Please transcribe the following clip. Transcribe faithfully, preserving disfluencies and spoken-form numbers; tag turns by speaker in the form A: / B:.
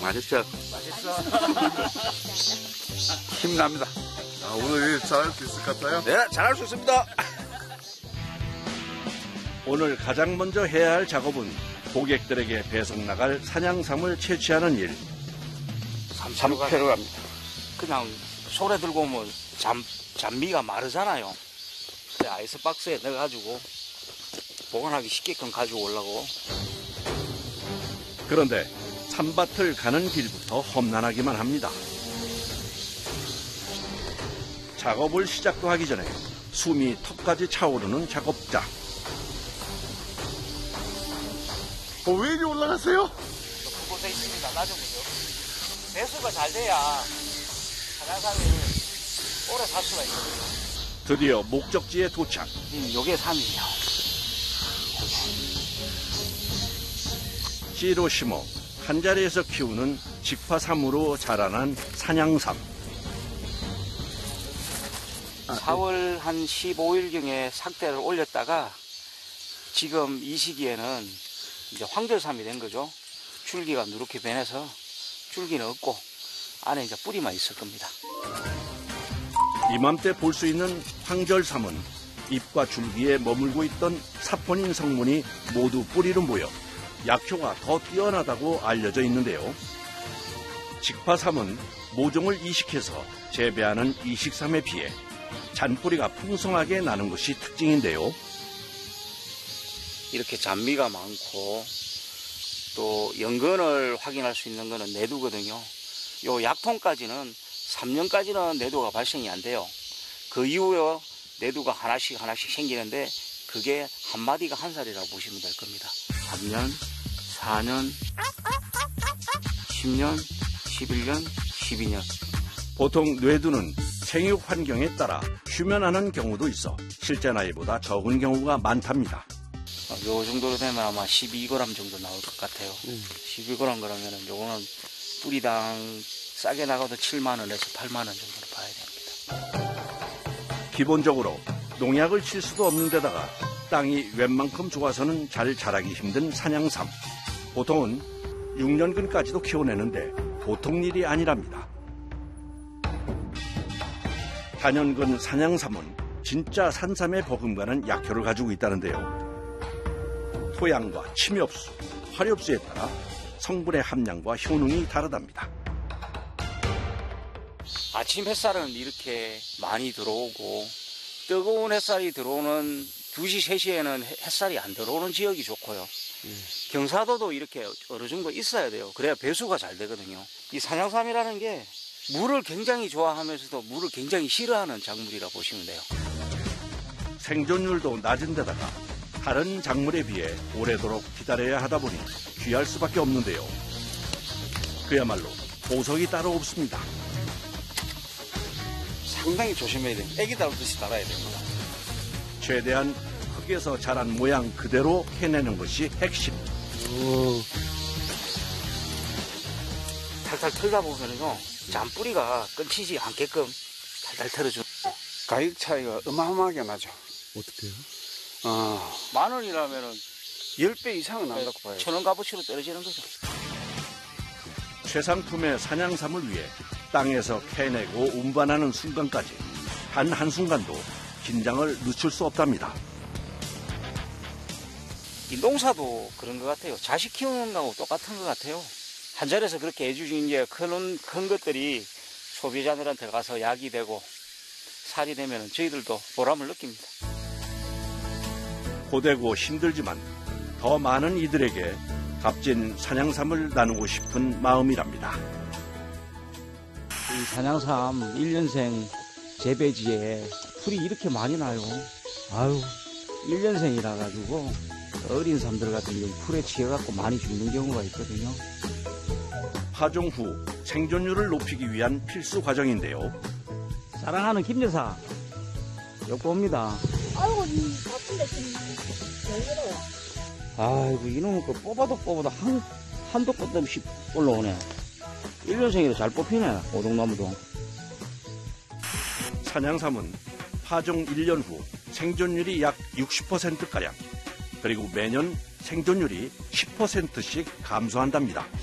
A: 맛있죠?
B: 맛있어.
A: 힘납니다.
C: 아, 오늘 잘할 수 있을 것 같아요?
A: 네, 잘할 수 있습니다.
D: 오늘 가장 먼저 해야 할 작업은 고객들에게 배송 나갈 산양삼을 채취하는 일.
A: 삼 킬로그램 갑니다. 그냥 손에 들고 오면 잠, 잔미가 마르잖아요. 아이스박스에 넣어가지고 보관하기 쉽게끔 가지고 오려고.
D: 그런데 삼밭을 가는 길부터 험난하기만 합니다. 작업을 시작도 하기 전에 숨이 턱까지 차오르는 작업자.
C: 어, 왜 이리 올라가세요?
A: 그곳에 있습니다. 낮아보죠. 배수가 잘 돼야 산양삼이 오래 살 수가 있거든요.
D: 드디어 목적지에 도착.
A: 음, 요게 삼이에요.
D: 씨로 심어 한 자리에서 키우는 직파삼으로 자라난 산양삼.
A: 사월 한 십오 일경에 삭대를 올렸다가 지금 이 시기에는 이제 황절삼이 된 거죠. 줄기가 누렇게 변해서 줄기는 없고 안에 이제 뿌리만 있을 겁니다.
D: 이맘때 볼 수 있는 황절삼은 잎과 줄기에 머물고 있던 사포닌 성분이 모두 뿌리로 모여 약효가 더 뛰어나다고 알려져 있는데요. 직파삼은 모종을 이식해서 재배하는 이식삼에 비해 잔뿌리가 풍성하게 나는 것이 특징인데요.
A: 이렇게 잔미가 많고 또 연근을 확인할 수 있는 거는 내두거든요. 요 약통까지는 삼 년까지는 내두가 발생이 안 돼요. 그 이후에 내두가 하나씩 하나씩 생기는데 그게 한 마디가 한 살이라고 보시면 될 겁니다. 삼 년, 사 년, 십 년, 십일 년, 십이 년.
D: 보통 뇌두는 생육 환경에 따라 휴면하는 경우도 있어 실제 나이보다 적은 경우가 많답니다.
A: 요 정도로 되면 아마 십이 그램 정도 나올 것 같아요. 음. 십이 그램 그러면은 요거는 뿌리당 싸게 나가도 칠만 원에서 팔만 원 정도는 봐야 됩니다.
D: 기본적으로 농약을 칠 수도 없는 데다가 땅이 웬만큼 좋아서는 잘 자라기 힘든 산양삼. 보통은 육 년근까지도 키워내는데 보통 일이 아니랍니다. 단연근 산양삼은 진짜 산삼에 버금가는 약효를 가지고 있다는데요. 토양과 침엽수, 화렵수에 따라 성분의 함량과 효능이 다르답니다.
A: 아침 햇살은 이렇게 많이 들어오고 뜨거운 햇살이 들어오는 두 시, 세 시에는 햇살이 안 들어오는 지역이 좋고요. 음. 경사도도 이렇게 어느 정도 있어야 돼요. 그래야 배수가 잘 되거든요. 이 산양삼이라는 게 물을 굉장히 좋아하면서도 물을 굉장히 싫어하는 작물이라 보시면 돼요.
D: 생존율도 낮은 데다가 다른 작물에 비해 오래도록 기다려야 하다 보니 귀할 수밖에 없는데요. 그야말로 보석이 따로 없습니다.
A: 상당히 조심해야 돼요. 애기 다루듯이 달아야 됩니다.
D: 최대한 흙에서 자란 모양 그대로 해내는 것이 핵심.
A: 오. 탈탈 털다 보면요, 잔뿌리가 끊기지 않게끔 탈탈 털어줘.
B: 가격 차이가 어마어마하게 나죠.
C: 어떻게요?
B: 어, 만 원이라면은 십 배 이상은 난다고 봐요.
A: 천 원 값어치로 떨어지는 거죠.
D: 최상품의 산양삼을 위해 땅에서 캐내고 운반하는 순간까지 단 한순간도 긴장을 늦출 수 없답니다.
A: 이 농사도 그런 것 같아요. 자식 키우는 거하고 똑같은 것 같아요. 한 자리에서 그렇게 해주신 게 큰, 큰 것들이 소비자들한테 가서 약이 되고 살이 되면 저희들도 보람을 느낍니다.
D: 고되고 힘들지만 더 많은 이들에게 값진 산양삼을 나누고 싶은 마음이랍니다.
E: 이 산양삼 일 년생 재배지에 풀이 이렇게 많이 나요. 아유, 일 년생이라 가지고 어린 삼들 같은 경우 풀에 치여갖고 많이 죽는 경우가 있거든요.
D: 파종 후 생존율을 높이기 위한 필수 과정인데요.
E: 사랑하는 김 여사, 요거 옵니다.
F: 아이고, 이 바쁜데 지금 열려요.
E: 아이고, 이놈의 거 뽑아도 뽑아도 한, 한도 끝도 없이 올라오네. 일 년생이라 잘 뽑히네, 오동나무도.
D: 산양삼은 파종 일 년 후 생존율이 약 육십 퍼센트가량, 그리고 매년 생존율이 십 퍼센트씩 감소한답니다.